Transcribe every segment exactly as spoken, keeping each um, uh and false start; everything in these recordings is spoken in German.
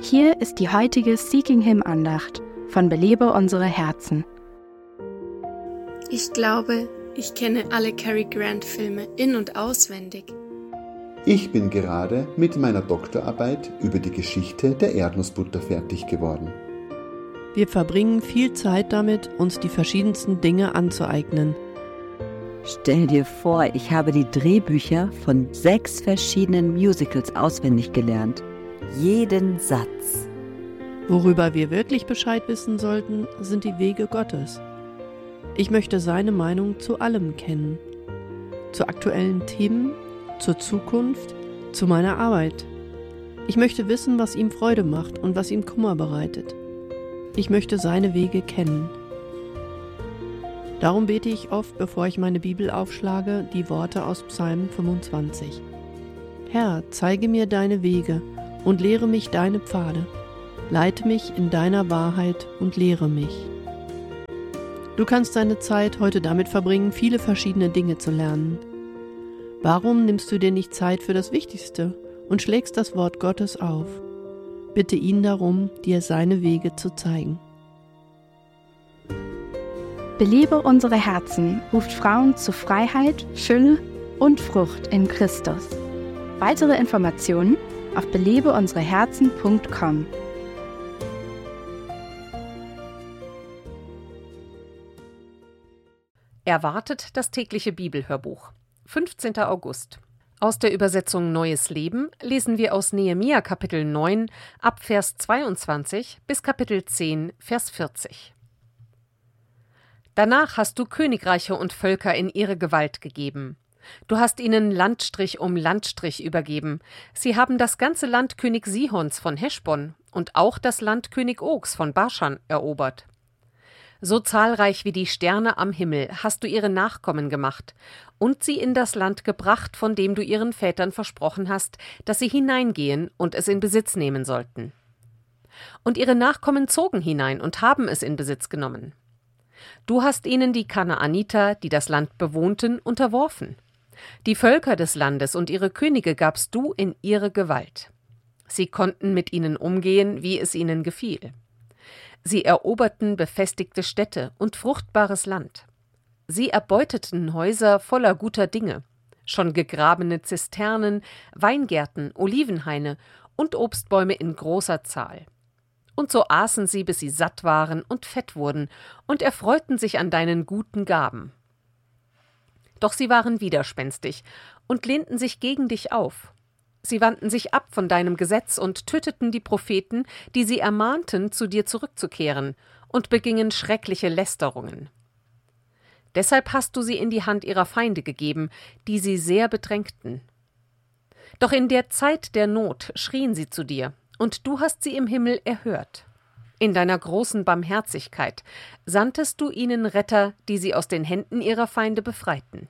Hier ist die heutige Seeking Him Andacht von Belebe unsere Herzen. Ich glaube, ich kenne alle Cary Grant Filme in- und auswendig. Ich bin gerade mit meiner Doktorarbeit über die Geschichte der Erdnussbutter fertig geworden. Wir verbringen viel Zeit damit, uns die verschiedensten Dinge anzueignen. Stell dir vor, ich habe die Drehbücher von sechs verschiedenen Musicals auswendig gelernt. Jeden Satz. Worüber wir wirklich Bescheid wissen sollten, sind die Wege Gottes. Ich möchte seine Meinung zu allem kennen. Zu aktuellen Themen, zur Zukunft, zu meiner Arbeit. Ich möchte wissen, was ihm Freude macht und was ihm Kummer bereitet. Ich möchte seine Wege kennen. Darum bete ich oft, bevor ich meine Bibel aufschlage, die Worte aus Psalm fünfundzwanzig. Herr, zeige mir deine Wege und lehre mich deine Pfade. Leite mich in deiner Wahrheit und lehre mich. Du kannst deine Zeit heute damit verbringen, viele verschiedene Dinge zu lernen. Warum nimmst du dir nicht Zeit für das Wichtigste und schlägst das Wort Gottes auf? Bitte ihn darum, dir seine Wege zu zeigen. Belebe unsere Herzen ruft Frauen zu Freiheit, Fülle und Frucht in Christus. Weitere Informationen auf belebe unsere herzen punkt com. Erwartet das tägliche Bibelhörbuch. fünfzehnter August. Aus der Übersetzung Neues Leben lesen wir aus Nehemia Kapitel neun ab Vers zweiundzwanzig bis Kapitel zehn Vers vierzig. Danach hast du Königreiche und Völker in ihre Gewalt gegeben. Du hast ihnen Landstrich um Landstrich übergeben. Sie haben das ganze Land König Sihons von Heschbon und auch das Land König Ogs von Baschan erobert. So zahlreich wie die Sterne am Himmel hast du ihre Nachkommen gemacht und sie in das Land gebracht, von dem du ihren Vätern versprochen hast, dass sie hineingehen und es in Besitz nehmen sollten. Und ihre Nachkommen zogen hinein und haben es in Besitz genommen. Du hast ihnen die Kanaaniter, die das Land bewohnten, unterworfen. Die Völker des Landes und ihre Könige gabst du in ihre Gewalt. Sie konnten mit ihnen umgehen, wie es ihnen gefiel. Sie eroberten befestigte Städte und fruchtbares Land. Sie erbeuteten Häuser voller guter Dinge, schon gegrabene Zisternen, Weingärten, Olivenhaine und Obstbäume in großer Zahl. Und so aßen sie, bis sie satt waren und fett wurden und erfreuten sich an deinen guten Gaben. Doch sie waren widerspenstig und lehnten sich gegen dich auf. Sie wandten sich ab von deinem Gesetz und töteten die Propheten, die sie ermahnten, zu dir zurückzukehren, und begingen schreckliche Lästerungen. Deshalb hast du sie in die Hand ihrer Feinde gegeben, die sie sehr bedrängten. Doch in der Zeit der Not schrien sie zu dir, und du hast sie im Himmel erhört. In deiner großen Barmherzigkeit sandtest du ihnen Retter, die sie aus den Händen ihrer Feinde befreiten.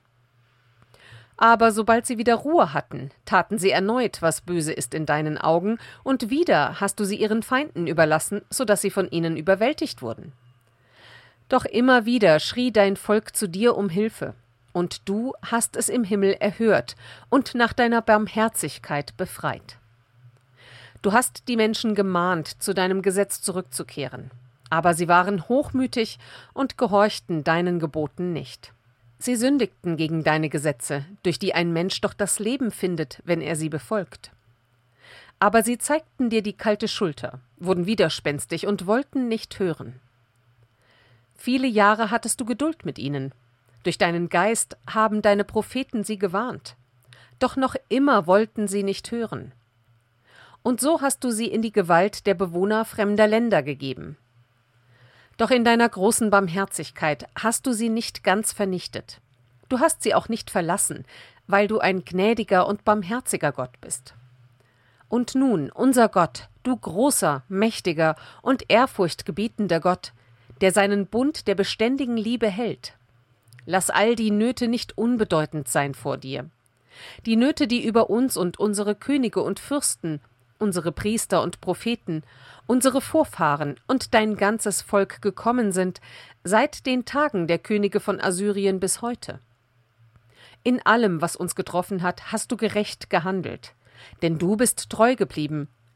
Aber sobald sie wieder Ruhe hatten, taten sie erneut, was böse ist in deinen Augen, und wieder hast du sie ihren Feinden überlassen, so dass sie von ihnen überwältigt wurden. Doch immer wieder schrie dein Volk zu dir um Hilfe, und du hast es im Himmel erhört und nach deiner Barmherzigkeit befreit. Du hast die Menschen gemahnt, zu deinem Gesetz zurückzukehren, aber sie waren hochmütig und gehorchten deinen Geboten nicht. Sie sündigten gegen deine Gesetze, durch die ein Mensch doch das Leben findet, wenn er sie befolgt. Aber sie zeigten dir die kalte Schulter, wurden widerspenstig und wollten nicht hören. Viele Jahre hattest du Geduld mit ihnen. Durch deinen Geist haben deine Propheten sie gewarnt. Doch noch immer wollten sie nicht hören. Und so hast du sie in die Gewalt der Bewohner fremder Länder gegeben. Doch in deiner großen Barmherzigkeit hast du sie nicht ganz vernichtet. Du hast sie auch nicht verlassen, weil du ein gnädiger und barmherziger Gott bist. Und nun, unser Gott, du großer, mächtiger und ehrfurchtgebietender Gott, der seinen Bund der beständigen Liebe hält, lass all die Nöte nicht unbedeutend sein vor dir. Die Nöte, die über uns und unsere Könige und Fürsten, unsere Priester und Propheten, unsere Vorfahren und dein ganzes Volk gekommen sind, seit den Tagen der Könige von Assyrien bis heute. In allem, was uns getroffen hat, hast du gerecht gehandelt, denn du bist treu geblieben,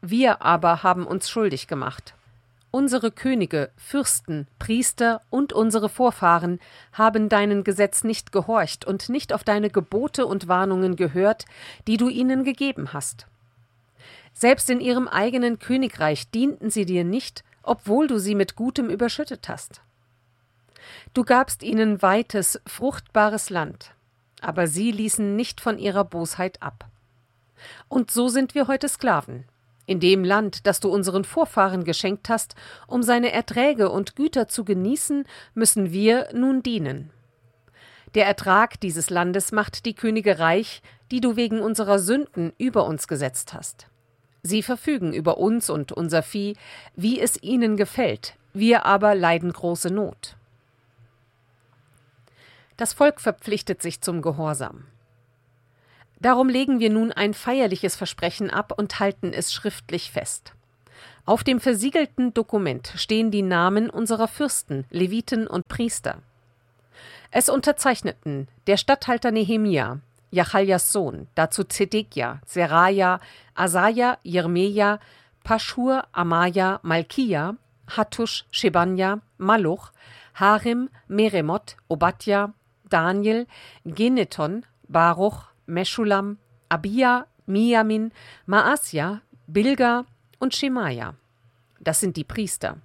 Wir aber haben uns schuldig gemacht. Unsere Könige, Fürsten, Priester und unsere Vorfahren haben deinem Gesetz nicht gehorcht und nicht auf deine Gebote und Warnungen gehört, die du ihnen gegeben hast. Selbst in ihrem eigenen Königreich dienten sie dir nicht, obwohl du sie mit Gutem überschüttet hast. Du gabst ihnen weites, fruchtbares Land, aber sie ließen nicht von ihrer Bosheit ab. Und so sind wir heute Sklaven. In dem Land, das du unseren Vorfahren geschenkt hast, um seine Erträge und Güter zu genießen, müssen wir nun dienen. Der Ertrag dieses Landes macht die Könige reich, die du wegen unserer Sünden über uns gesetzt hast. Sie verfügen über uns und unser Vieh, wie es ihnen gefällt, wir aber leiden große Not. Das Volk verpflichtet sich zum Gehorsam. Darum legen wir nun ein feierliches Versprechen ab und halten es schriftlich fest. Auf dem versiegelten Dokument stehen die Namen unserer Fürsten, Leviten und Priester. Es unterzeichneten der Statthalter Nehemia, Jachaljas Sohn, dazu Zedekia, Seraja, Asaja, Jeremia, Paschur, Amaja, Malkia, Hattusch, Shebanja, Malluch, Harim, Meremot, Obadja, Daniel, Geneton, Baruch, Meschulam, Abia, Miamin, Maasja, Bilga und Schemaja. Das sind die Priester.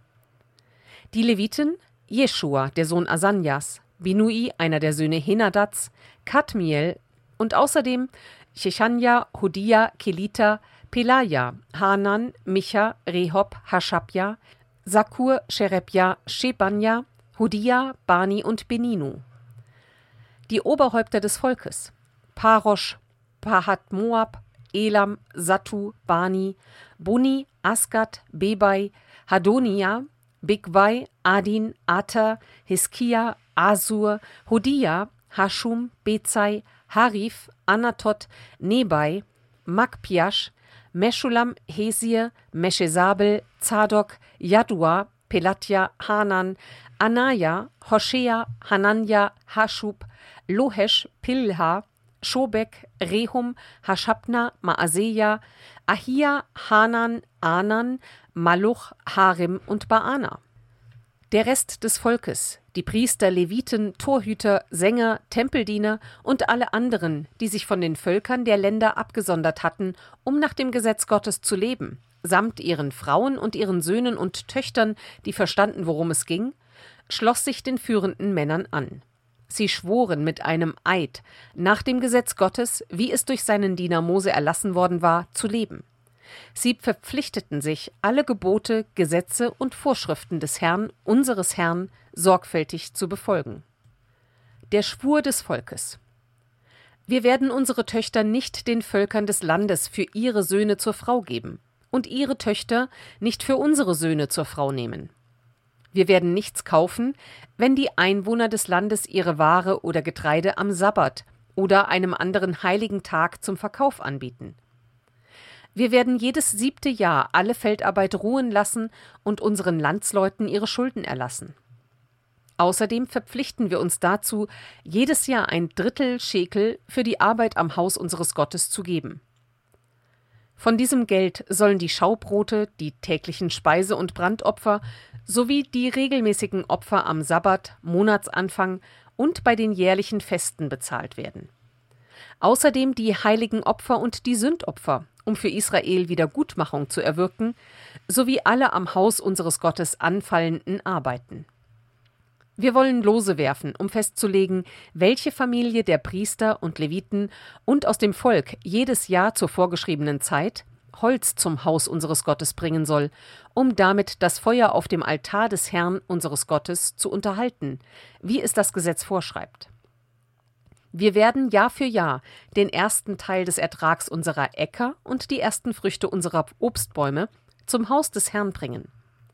Die Leviten, Jeschua, der Sohn Asanjas, Binui, einer der Söhne Henadats, Kadmiel und außerdem Chechanja, Hodia, Kelita, Pelaja, Hanan, Micha, Rehob, Haschabja, Sakur, Sherebja, Shebanja, Hodia, Bani und Beninu. Die Oberhäupter des Volkes: Parosch, Pahat Moab, Elam, Sattu, Bani, Buni, Asgat, Bebai, Hadonia, Bigwai, Adin, Ater, Hiskia, Asur, Hodia, Hashum, Bezai, Harif, Anatot, Nebai, Makpiasch, Meschulam, Hesir, Meshezabel, Zadok, Jadua, Pelatja, Hanan, Anaja, Hoshea, Hananja, Hashub, Lohesh, Pilha, Schobek, Rehum, Haschabna, Maaseja, Ahia, Hanan, Anan, Malluch, Harim und Baana. Der Rest des Volkes, die Priester, Leviten, Torhüter, Sänger, Tempeldiener und alle anderen, die sich von den Völkern der Länder abgesondert hatten, um nach dem Gesetz Gottes zu leben, samt ihren Frauen und ihren Söhnen und Töchtern, die verstanden, worum es ging, schloss sich den führenden Männern an. Sie schworen mit einem Eid, nach dem Gesetz Gottes, wie es durch seinen Diener Mose erlassen worden war, zu leben. Sie verpflichteten sich, alle Gebote, Gesetze und Vorschriften des Herrn, unseres Herrn, sorgfältig zu befolgen. Der Schwur des Volkes: Wir werden unsere Töchter nicht den Völkern des Landes für ihre Söhne zur Frau geben und ihre Töchter nicht für unsere Söhne zur Frau nehmen. Wir werden nichts kaufen, wenn die Einwohner des Landes ihre Ware oder Getreide am Sabbat oder einem anderen heiligen Tag zum Verkauf anbieten. Wir werden jedes siebte Jahr alle Feldarbeit ruhen lassen und unseren Landsleuten ihre Schulden erlassen. Außerdem verpflichten wir uns dazu, jedes Jahr ein Drittel Schekel für die Arbeit am Haus unseres Gottes zu geben. Von diesem Geld sollen die Schaubrote, die täglichen Speise- und Brandopfer sowie die regelmäßigen Opfer am Sabbat, Monatsanfang und bei den jährlichen Festen bezahlt werden. Außerdem die heiligen Opfer und die Sündopfer, um für Israel Wiedergutmachung zu erwirken, sowie alle am Haus unseres Gottes anfallenden Arbeiten. Wir wollen Lose werfen, um festzulegen, welche Familie der Priester und Leviten und aus dem Volk jedes Jahr zur vorgeschriebenen Zeit Holz zum Haus unseres Gottes bringen soll, um damit das Feuer auf dem Altar des Herrn unseres Gottes zu unterhalten, wie es das Gesetz vorschreibt. Wir werden Jahr für Jahr den ersten Teil des Ertrags unserer Äcker und die ersten Früchte unserer Obstbäume zum Haus des Herrn bringen.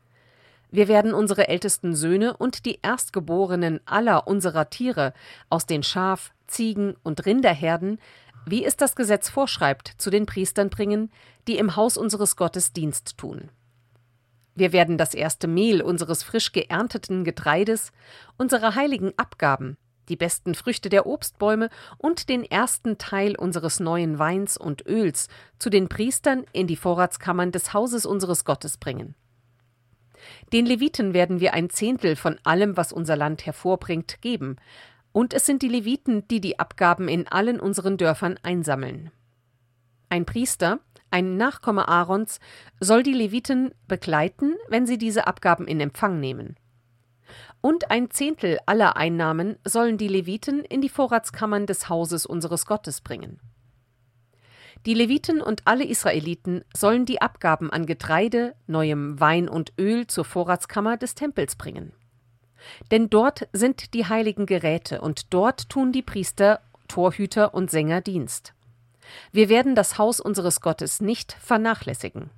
Wir werden unsere ältesten Söhne und die Erstgeborenen aller unserer Tiere aus den Schaf-, Ziegen- und Rinderherden, wie es das Gesetz vorschreibt, zu den Priestern bringen, die im Haus unseres Gottes Dienst tun. Wir werden das erste Mehl unseres frisch geernteten Getreides, unsere heiligen Abgaben, die besten Früchte der Obstbäume und den ersten Teil unseres neuen Weins und Öls zu den Priestern in die Vorratskammern des Hauses unseres Gottes bringen. Den Leviten werden wir ein Zehntel von allem, was unser Land hervorbringt, geben, und es sind die Leviten, die die Abgaben in allen unseren Dörfern einsammeln. Ein Priester, ein Nachkomme Aarons, soll die Leviten begleiten, wenn sie diese Abgaben in Empfang nehmen. Und ein Zehntel aller Einnahmen sollen die Leviten in die Vorratskammern des Hauses unseres Gottes bringen. Die Leviten und alle Israeliten sollen die Abgaben an Getreide, neuem Wein und Öl zur Vorratskammer des Tempels bringen. Denn dort sind die heiligen Geräte und dort tun die Priester, Torhüter und Sänger Dienst. Wir werden das Haus unseres Gottes nicht vernachlässigen.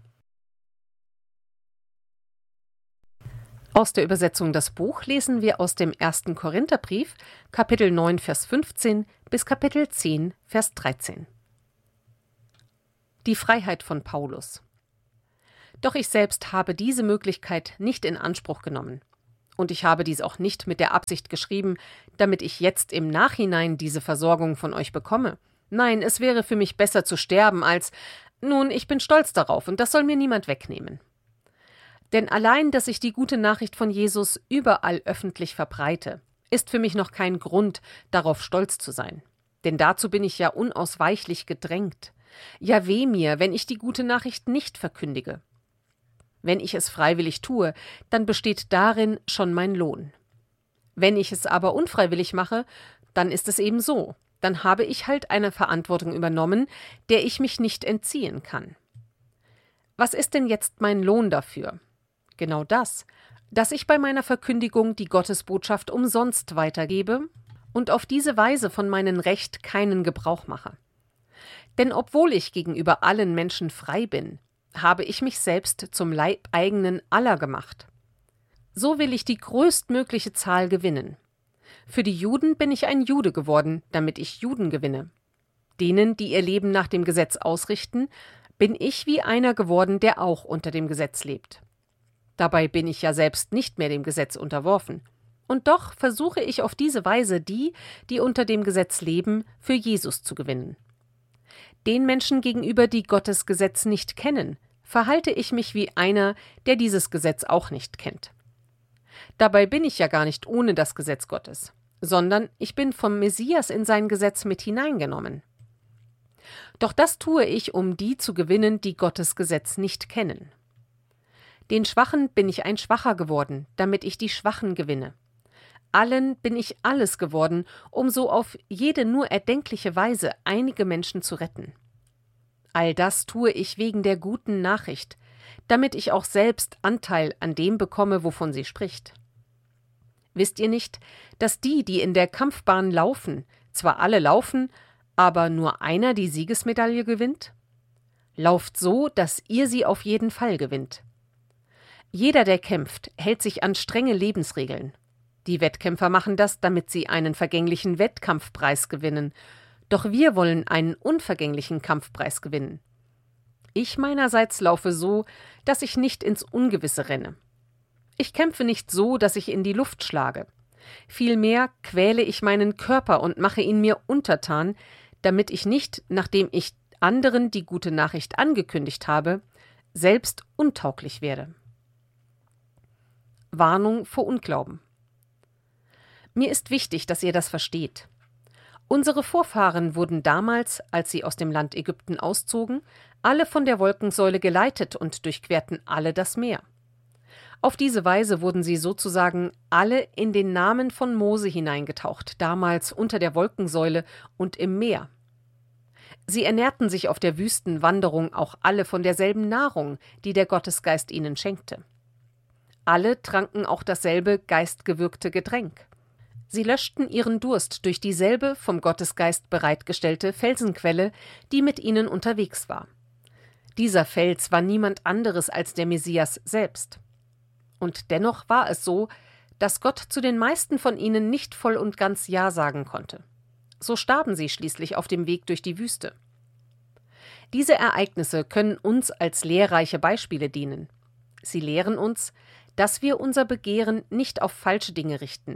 Aus der Übersetzung Das Buch lesen wir aus dem ersten Korintherbrief, Kapitel neun, Vers fünfzehn bis Kapitel zehn, Vers dreizehn. Die Freiheit von Paulus. Doch ich selbst habe diese Möglichkeit nicht in Anspruch genommen. Und ich habe dies auch nicht mit der Absicht geschrieben, damit ich jetzt im Nachhinein diese Versorgung von euch bekomme. Nein, es wäre für mich besser zu sterben als, nun, ich bin stolz darauf und das soll mir niemand wegnehmen. Denn allein, dass ich die gute Nachricht von Jesus überall öffentlich verbreite, ist für mich noch kein Grund, darauf stolz zu sein. Denn dazu bin ich ja unausweichlich gedrängt. Ja, weh mir, wenn ich die gute Nachricht nicht verkündige. Wenn ich es freiwillig tue, dann besteht darin schon mein Lohn. Wenn ich es aber unfreiwillig mache, dann ist es eben so. Dann habe ich halt eine Verantwortung übernommen, der ich mich nicht entziehen kann. Was ist denn jetzt mein Lohn dafür? Genau das, dass ich bei meiner Verkündigung die Gottesbotschaft umsonst weitergebe und auf diese Weise von meinem Recht keinen Gebrauch mache. Denn obwohl ich gegenüber allen Menschen frei bin, habe ich mich selbst zum Leibeigenen aller gemacht. So will ich die größtmögliche Zahl gewinnen. Für die Juden bin ich ein Jude geworden, damit ich Juden gewinne. Denen, die ihr Leben nach dem Gesetz ausrichten, bin ich wie einer geworden, der auch unter dem Gesetz lebt. Dabei bin ich ja selbst nicht mehr dem Gesetz unterworfen. Und doch versuche ich auf diese Weise die, die unter dem Gesetz leben, für Jesus zu gewinnen. Den Menschen gegenüber, die Gottes Gesetz nicht kennen, verhalte ich mich wie einer, der dieses Gesetz auch nicht kennt. Dabei bin ich ja gar nicht ohne das Gesetz Gottes, sondern ich bin vom Messias in sein Gesetz mit hineingenommen. Doch das tue ich, um die zu gewinnen, die Gottes Gesetz nicht kennen. Den Schwachen bin ich ein Schwacher geworden, damit ich die Schwachen gewinne. Allen bin ich alles geworden, um so auf jede nur erdenkliche Weise einige Menschen zu retten. All das tue ich wegen der guten Nachricht, damit ich auch selbst Anteil an dem bekomme, wovon sie spricht. Wisst ihr nicht, dass die, die in der Kampfbahn laufen, zwar alle laufen, aber nur einer die Siegesmedaille gewinnt? Lauft so, dass ihr sie auf jeden Fall gewinnt. Jeder, der kämpft, hält sich an strenge Lebensregeln. Die Wettkämpfer machen das, damit sie einen vergänglichen Wettkampfpreis gewinnen. Doch wir wollen einen unvergänglichen Kampfpreis gewinnen. Ich meinerseits laufe so, dass ich nicht ins Ungewisse renne. Ich kämpfe nicht so, dass ich in die Luft schlage. Vielmehr quäle ich meinen Körper und mache ihn mir untertan, damit ich nicht, nachdem ich anderen die gute Nachricht angekündigt habe, selbst untauglich werde. Warnung vor Unglauben. Mir ist wichtig, dass ihr das versteht. Unsere Vorfahren wurden damals, als sie aus dem Land Ägypten auszogen, alle von der Wolkensäule geleitet und durchquerten alle das Meer. Auf diese Weise wurden sie sozusagen alle in den Namen von Mose hineingetaucht, damals unter der Wolkensäule und im Meer. Sie ernährten sich auf der Wüstenwanderung auch alle von derselben Nahrung, die der Gottesgeist ihnen schenkte. Alle tranken auch dasselbe geistgewirkte Getränk. Sie löschten ihren Durst durch dieselbe vom Gottesgeist bereitgestellte Felsenquelle, die mit ihnen unterwegs war. Dieser Fels war niemand anderes als der Messias selbst. Und dennoch war es so, dass Gott zu den meisten von ihnen nicht voll und ganz Ja sagen konnte. So starben sie schließlich auf dem Weg durch die Wüste. Diese Ereignisse können uns als lehrreiche Beispiele dienen. Sie lehren uns, dass wir unser Begehren nicht auf falsche Dinge richten,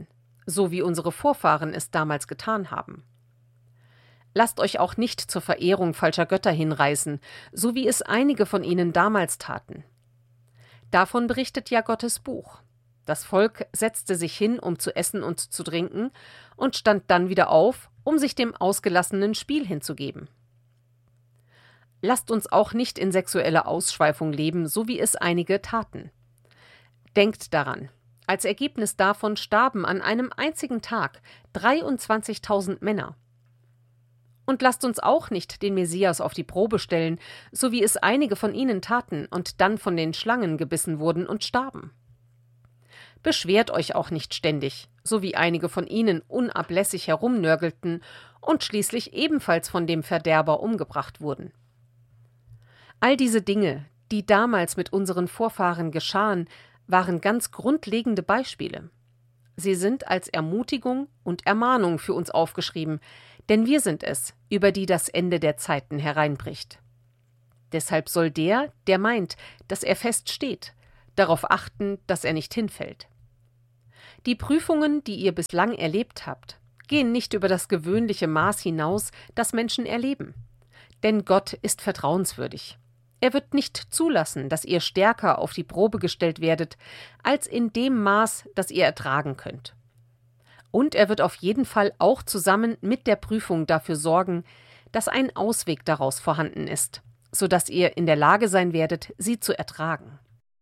so wie unsere Vorfahren es damals getan haben. Lasst euch auch nicht zur Verehrung falscher Götter hinreißen, so wie es einige von ihnen damals taten. Davon berichtet ja Gottes Buch. Das Volk setzte sich hin, um zu essen und zu trinken, und stand dann wieder auf, um sich dem ausgelassenen Spiel hinzugeben. Lasst uns auch nicht in sexueller Ausschweifung leben, so wie es einige taten. Denkt daran, als Ergebnis davon starben an einem einzigen Tag dreiundzwanzigtausend Männer. Und lasst uns auch nicht den Messias auf die Probe stellen, so wie es einige von ihnen taten und dann von den Schlangen gebissen wurden und starben. Beschwert euch auch nicht ständig, so wie einige von ihnen unablässig herumnörgelten und schließlich ebenfalls von dem Verderber umgebracht wurden. All diese Dinge, die damals mit unseren Vorfahren geschahen, waren ganz grundlegende Beispiele. Sie sind als Ermutigung und Ermahnung für uns aufgeschrieben, denn wir sind es, über die das Ende der Zeiten hereinbricht. Deshalb soll der, der meint, dass er fest steht, darauf achten, dass er nicht hinfällt. Die Prüfungen, die ihr bislang erlebt habt, gehen nicht über das gewöhnliche Maß hinaus, das Menschen erleben. Denn Gott ist vertrauenswürdig. Er wird nicht zulassen, dass ihr stärker auf die Probe gestellt werdet, als in dem Maß, das ihr ertragen könnt. Und er wird auf jeden Fall auch zusammen mit der Prüfung dafür sorgen, dass ein Ausweg daraus vorhanden ist, sodass ihr in der Lage sein werdet, sie zu ertragen.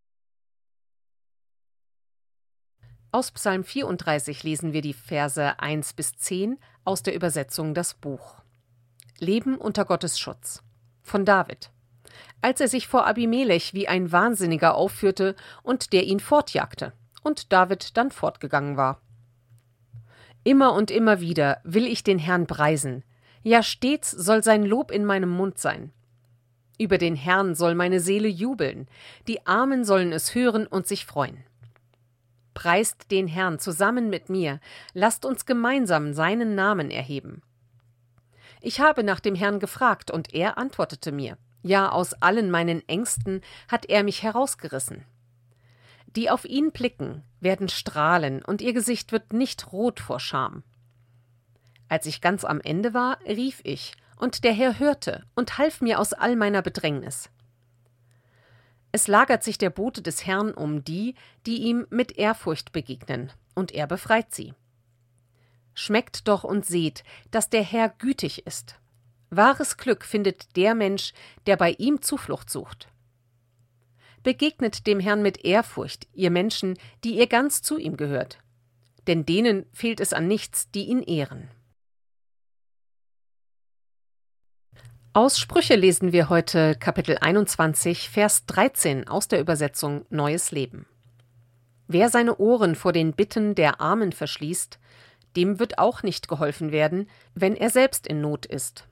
Aus Psalm vierunddreißig lesen wir die Verse eins bis zehn aus der Übersetzung Das Buch. Leben unter Gottes Schutz von David. Als er sich vor Abimelech wie ein Wahnsinniger aufführte und der ihn fortjagte und David dann fortgegangen war. Immer und immer wieder will ich den Herrn preisen, ja stets soll sein Lob in meinem Mund sein. Über den Herrn soll meine Seele jubeln, die Armen sollen es hören und sich freuen. Preist den Herrn zusammen mit mir, lasst uns gemeinsam seinen Namen erheben. Ich habe nach dem Herrn gefragt, und er antwortete mir. Ja, aus allen meinen Ängsten hat er mich herausgerissen. Die auf ihn blicken, werden strahlen, und ihr Gesicht wird nicht rot vor Scham. Als ich ganz am Ende war, rief ich, und der Herr hörte und half mir aus all meiner Bedrängnis. Es lagert sich der Bote des Herrn um die, die ihm mit Ehrfurcht begegnen, und er befreit sie. Schmeckt doch und seht, dass der Herr gütig ist. Wahres Glück findet der Mensch, der bei ihm Zuflucht sucht. Begegnet dem Herrn mit Ehrfurcht, ihr Menschen, die ihr ganz zu ihm gehört. Denn denen fehlt es an nichts, die ihn ehren. Aus Sprüche lesen wir heute Kapitel einundzwanzig, Vers dreizehn aus der Übersetzung Neues Leben. Wer seine Ohren vor den Bitten der Armen verschließt, dem wird auch nicht geholfen werden, wenn er selbst in Not ist.